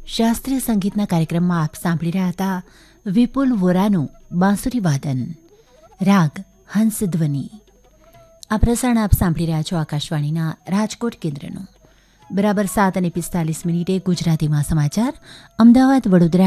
શાસ્ત્રીય સંગીતના કાર્યક્રમમાં આપ સાંભળી રહ્યા હતા વિપુલ વોરાનું બાંસુરી વાદન, રાગ હંસધ્વનિ. આ પ્રસારણ આપ સાંભળી રહ્યા છો આકાશવાણીના રાજકોટ કેન્દ્રનું. બરાબર 7:45 ગુજરાતીમાં સમાચાર અમદાવાદ વડોદરા